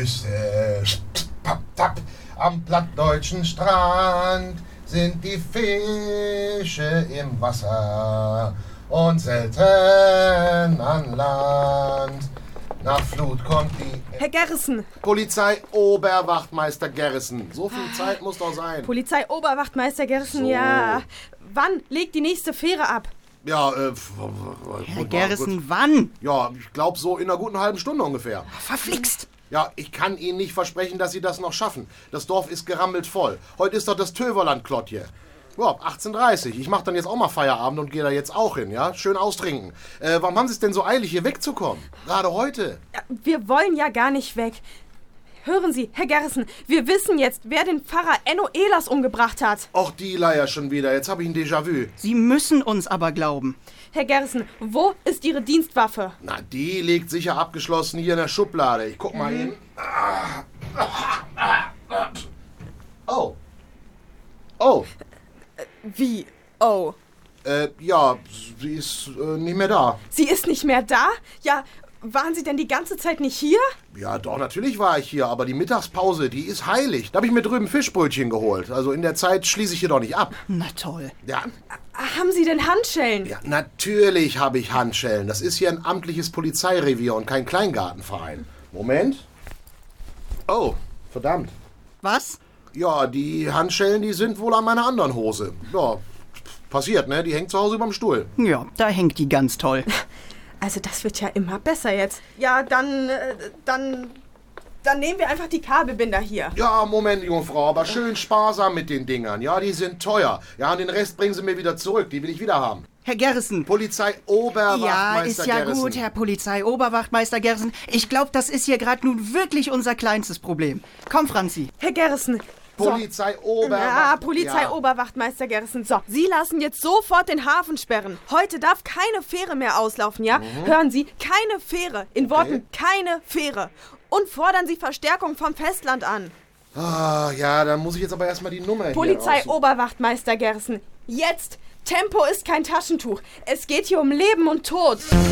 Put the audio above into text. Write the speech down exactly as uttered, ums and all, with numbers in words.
Küste, papp, tapp, am plattdeutschen Strand sind die Fische im Wasser und selten an Land. Nach Flut kommt die... Herr Gerrissen! Polizei-Oberwachtmeister Gerrissen. So viel Zeit muss doch sein. Polizei-Oberwachtmeister Gerrissen, So. ja. Wann legt die nächste Fähre ab? Ja, äh... Herr Gerrissen, wann? Ja, ich glaube so in einer guten halben Stunde ungefähr. Verflixt! Ja, ich kann Ihnen nicht versprechen, dass Sie das noch schaffen. Das Dorf ist gerammelt voll. Heute ist doch das Töverland-Klott hier. Ja, achtzehn Uhr dreißig. Ich mache dann jetzt auch mal Feierabend und gehe da jetzt auch hin, ja? Schön austrinken. Äh, warum haben Sie es denn so eilig, hier wegzukommen? Gerade heute. Ja, wir wollen ja gar nicht weg. Hören Sie, Herr Gerrissen, wir wissen jetzt, wer den Pfarrer Enno Ehlers umgebracht hat. Och, die Leier schon wieder. Jetzt habe ich ein Déjà-vu. Sie müssen uns aber glauben. Herr Gerrissen, wo ist Ihre Dienstwaffe? Na, die liegt sicher abgeschlossen hier in der Schublade. Ich guck mal hin. Oh. Oh. Wie? Oh. Äh, ja, sie ist äh, nicht mehr da. Sie ist nicht mehr da? Ja, waren Sie denn die ganze Zeit nicht hier? Ja, doch, natürlich war ich hier, aber die Mittagspause, die ist heilig. Da habe ich mir drüben Fischbrötchen geholt. Also in der Zeit schließe ich hier doch nicht ab. Na toll. Ja, Haben Sie denn Handschellen? ja natürlich habe ich Handschellen. Das ist hier ein amtliches Polizeirevier und kein Kleingartenverein. Moment. Oh, verdammt. Was? Ja, die Handschellen, die sind wohl an meiner anderen Hose. Ja, passiert, ne? Die hängt zu Hause überm Stuhl. Ja, da hängt die ganz toll. Also das wird ja immer besser jetzt. Ja, dann, äh, dann, dann nehmen wir einfach die Kabelbinder hier. Ja, Moment, junge Frau, aber schön sparsam mit den Dingern. Ja, die sind teuer. Ja, und den Rest bringen Sie mir wieder zurück. Die will ich wieder haben. Herr Gerrissen. Polizei-Oberwachtmeister Ja, ist ja Gerrissen. gut, Herr Polizei-Oberwachtmeister Gerrissen. Ich glaube, das ist hier gerade nun wirklich unser kleinstes Problem. Komm, Franzi. Herr Gerrissen. So. Polizei-Oberwacht... Ja, Polizei-Oberwachtmeister Gerrissen. So, Sie lassen jetzt sofort den Hafen sperren. Heute darf keine Fähre mehr auslaufen, ja? Mhm. Hören Sie, keine Fähre. In Okay. Worten, keine Fähre. Und fordern Sie Verstärkung vom Festland an. Ah, ja, dann muss ich jetzt aber erstmal die Nummer hier raus- Polizei-Oberwachtmeister Gerrissen. Jetzt! Tempo ist kein Taschentuch. Es geht hier um Leben und Tod.